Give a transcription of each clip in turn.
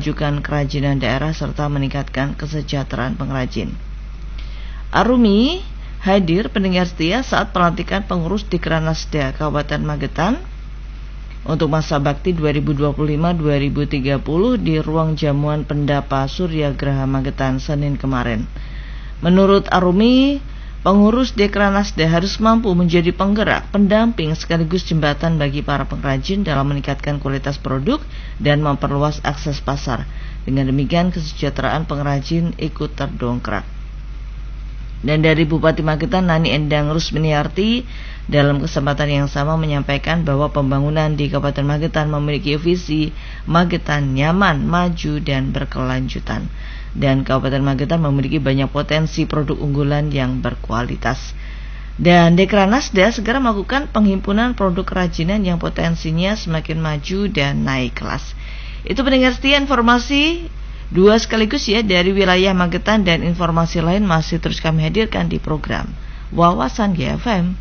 memajukan kerajinan daerah serta meningkatkan kesejahteraan pengrajin. Arumi hadir pendengar setia saat pelantikan pengurus Dikranasda Kabupaten Magetan untuk masa bakti 2025-2030 di ruang jamuan Pendapa Surya Graha Magetan Senin kemarin. Menurut Arumi, pengurus Dikranasda harus mampu menjadi penggerak, pendamping sekaligus jembatan bagi para pengrajin dalam meningkatkan kualitas produk dan memperluas akses pasar. Dengan demikian kesejahteraan pengrajin ikut terdongkrak. Dan dari Bupati Magetan Nani Endang Rusminiarti dalam kesempatan yang sama menyampaikan bahwa pembangunan di Kabupaten Magetan memiliki visi Magetan nyaman, maju dan berkelanjutan. Dan Kabupaten Magetan memiliki banyak potensi produk unggulan yang berkualitas. Dan Dikranasda segera melakukan penghimpunan produk kerajinan yang potensinya semakin maju dan naik kelas. Itu pendengar setia informasi dua sekaligus ya dari wilayah Magetan, dan informasi lain masih terus kami hadirkan di program Wawasan GFM.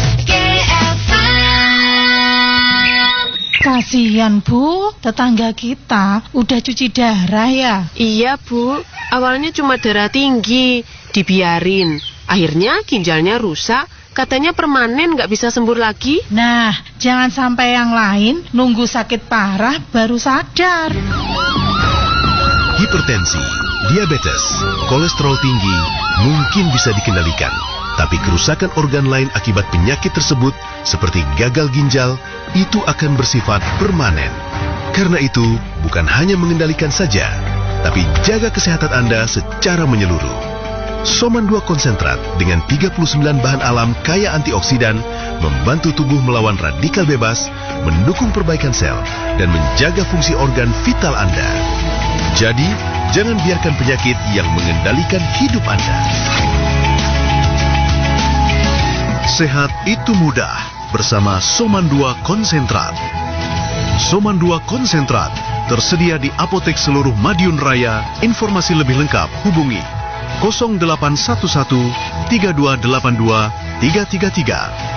Kasihan Bu, tetangga kita udah cuci darah ya? Iya Bu, awalnya cuma darah tinggi, dibiarin. Akhirnya ginjalnya rusak, katanya permanen gak bisa sembuh lagi. Nah, jangan sampai yang lain nunggu sakit parah baru sadar. Hipertensi, diabetes, kolesterol tinggi mungkin bisa dikendalikan. Tapi kerusakan organ lain akibat penyakit tersebut seperti gagal ginjal itu akan bersifat permanen. Karena itu bukan hanya mengendalikan saja, tapi jaga kesehatan Anda secara menyeluruh. Soman 2 konsentrat dengan 39 bahan alam kaya antioksidan membantu tubuh melawan radikal bebas, mendukung perbaikan sel, dan menjaga fungsi organ vital Anda. Jadi, jangan biarkan penyakit yang mengendalikan hidup Anda. Sehat itu mudah bersama Soman 2 konsentrat. Soman 2 konsentrat tersedia di apotek seluruh Madiun Raya. Informasi lebih lengkap hubungi 0811 3282 333.